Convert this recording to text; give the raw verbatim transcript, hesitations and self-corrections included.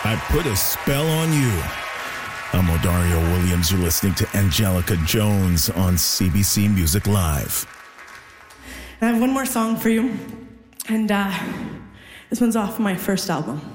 I Put a Spell on You. I'm Odario Williams. You're listening to Angelica Jones on C B C Music Live. I have one more song for you, and uh, this one's off my first album.